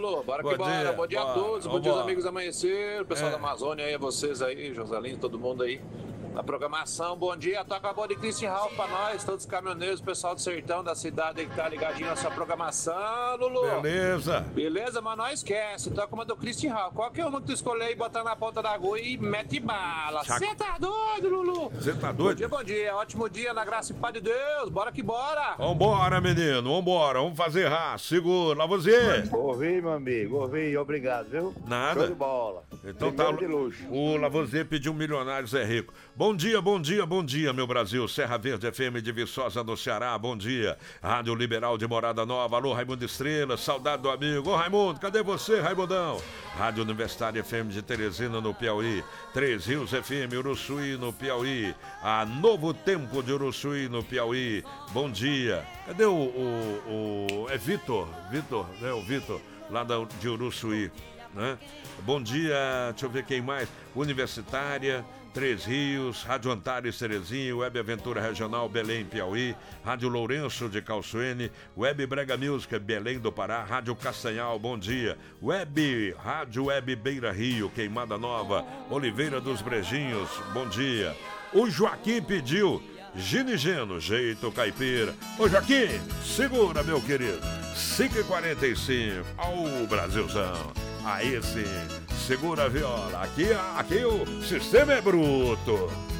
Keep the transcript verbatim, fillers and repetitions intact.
Lulu. Bora Bom que bora. dia, Bom dia bora. a todos. Bom Vambora. dia, os amigos da Amanhecer. O pessoal É. da Amazônia aí, vocês aí, Josalinho, todo mundo aí. Na programação, bom dia. Toca a bola de Christian Ralph pra nós, todos os caminhoneiros, pessoal do sertão da cidade aí que tá ligadinho na sua programação, Lulu. Beleza. Beleza, mas não esquece. Toca uma do Christian Ralph. Qualquer uma que tu escolher aí, botar na ponta da agulha e mete bala. Chac- Você tá doido, Lulu? Você tá Bom doido? dia, bom dia. Ótimo dia, na graça e paz de Deus. Bora que bora. Vambora, menino, vambora, vamos fazer raça, segura, lá você. Ouvi, meu amigo, ouvi, obrigado, viu? Nada. Show de bola. Então Primeiro tá, de luxo. o Lavoisier pediu um milionário Zé Rico. Bom dia, bom dia, bom dia, meu Brasil. Serra Verde F M de Viçosa no Ceará, bom dia. Rádio Liberal de Morada Nova, alô Raimundo Estrela, saudade do amigo. Ô Raimundo, cadê você, Raimundão? Rádio Universitária F M de Teresina no Piauí, Três Rios F M, Uruçuí no Piauí, a Novo Tempo de Uruçuí no Piauí, bom dia. Cadê o, o, o é Vitor, Vitor, né, o Vitor, lá da, de Uruçuí, né? Bom dia, deixa eu ver quem mais. Universitária, Três Rios, Rádio Antares Terezinha, Web Aventura Regional Belém Piauí, Rádio Lourenço de Calçoene, Web Brega Música Belém do Pará, Rádio Castanhal, bom dia. Web, Rádio Web Beira Rio, Queimada Nova, Oliveira dos Brejinhos, bom dia. O Joaquim pediu Gino e Geno, jeito caipira. Ô Joaquim, segura meu querido. cinco e quarenta e cinco, ao Brasilzão. Aí sim, segura a viola. Aqui, aqui o sistema é bruto.